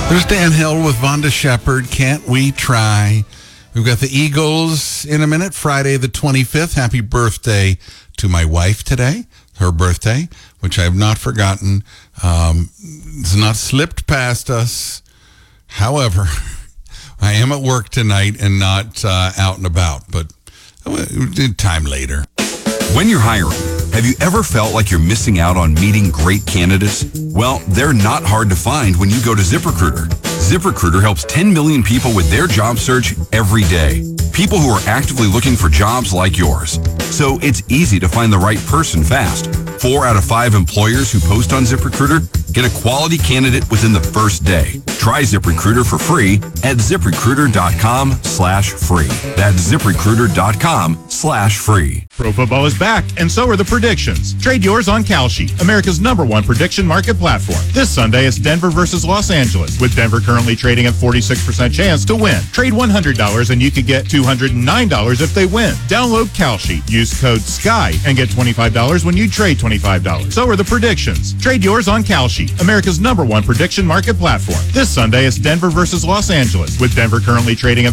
There's Dan Hill with Vonda Shepard. Can't we try? We've got the Eagles in a minute, Friday the 25th. Happy birthday to my wife today, her birthday, which I have not forgotten. It's not slipped past us. However, I am at work tonight and not out and about, but time later. When you're hiring, have you ever felt like you're missing out on meeting great candidates? Well, they're not hard to find when you go to ZipRecruiter. ZipRecruiter helps 10 million people with their job search every day. People who are actively looking for jobs like yours. So it's easy to find the right person fast. 4 out of 5 employers who post on ZipRecruiter get a quality candidate within the first day. Try ZipRecruiter for free at ZipRecruiter.com/free. That's ZipRecruiter.com/free. Pro football is back, and so are the predictions. Trade yours on Kalshi, America's #1 prediction market platform. This Sunday, it's Denver versus Los Angeles, with Denver currently trading at 46% chance to win. Trade $100 and you could get $209 if they win. Download Kalshi, use code SKY, and get $25 when you trade $25. So are the predictions. Trade yours on Kalshi, America's #1 prediction market platform. This Sunday, it's Denver versus Los Angeles, with Denver currently trading at